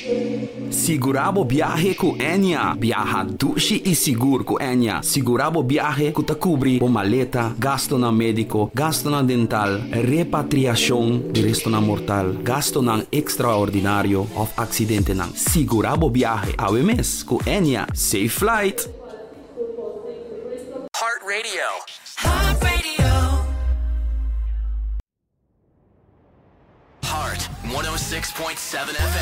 Sigurabo biyahe ku Enya. Biyaha dushi e seguro ku Enya. Sigurabo biyahe ku takubri o maleta, gasto na mediko, gasto na dental, repatriasyon di resto na mortal, gasto ng extraordinaryo of aksidente ng sigurabo biyahe. AWMS ku Enya. Safe flight! Heart Radio. Heart Radio. Heart 106.7 FM.